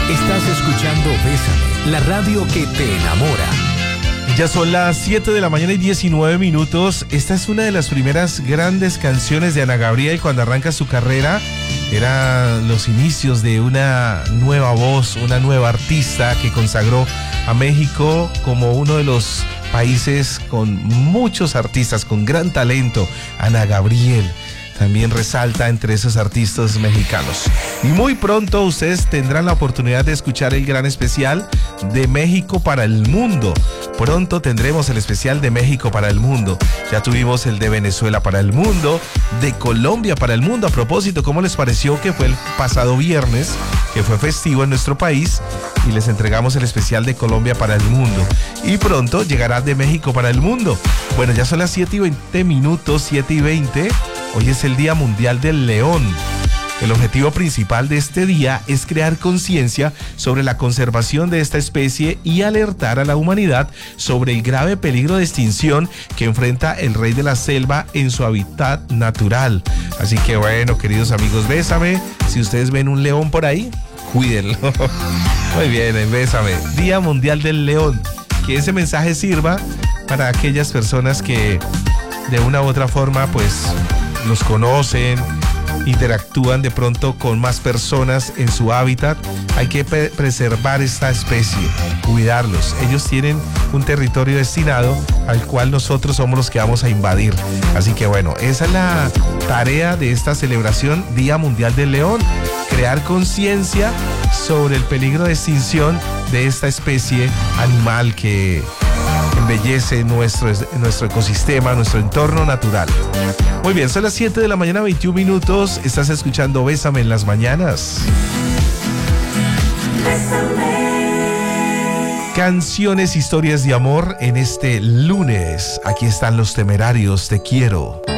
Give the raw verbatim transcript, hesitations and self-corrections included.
Estás escuchando Bésame, la radio que te enamora. Ya son las siete de la mañana y diecinueve minutos. Esta es una de las primeras grandes canciones de Ana Gabriel cuando arranca su carrera. Eran los inicios de una nueva voz, una nueva artista que consagró a México como uno de los países con muchos artistas, con gran talento. Ana Gabriel también resalta entre esos artistas mexicanos. Y muy pronto ustedes tendrán la oportunidad de escuchar el gran especial de México para el mundo. Pronto tendremos el especial de México para el mundo. Ya tuvimos el de Venezuela para el mundo, de Colombia para el mundo. A propósito, ¿cómo les pareció que fue el pasado viernes, que fue festivo en nuestro país, y les entregamos el especial de Colombia para el mundo? Y pronto llegará de México para el mundo. Bueno, ya son las siete y veinte minutos, siete y veinte. Hoy es el Día Mundial del León. El objetivo principal de este día es crear conciencia sobre la conservación de esta especie y alertar a la humanidad sobre el grave peligro de extinción que enfrenta el rey de la selva en su hábitat natural. Así que bueno, queridos amigos, Bésame, si ustedes ven un león por ahí, cuídenlo. Muy bien, en Bésame, Día Mundial del León. Que ese mensaje sirva para aquellas personas que de una u otra forma pues los conocen, interactúan de pronto con más personas en su hábitat. Hay que pre- preservar esta especie, cuidarlos. Ellos tienen un territorio destinado al cual nosotros somos los que vamos a invadir. Así que bueno, esa es la tarea de esta celebración Día Mundial del León, crear conciencia sobre el peligro de extinción de esta especie animal que embellece nuestro, nuestro ecosistema, nuestro entorno natural. Muy bien, son las siete de la mañana, veintiún minutos. Estás escuchando Bésame en las mañanas. Bésame. Canciones, historias de amor en este lunes. Aquí están Los Temerarios, Te Quiero.